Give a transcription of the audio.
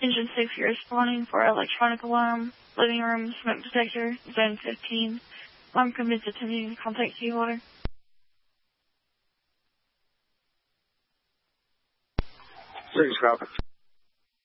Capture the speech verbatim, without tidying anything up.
Engine safety responding for electronic alarm, living room, smoke detector, zone fifteen. Alarm code is attempting to contact Seawater. Six, copy.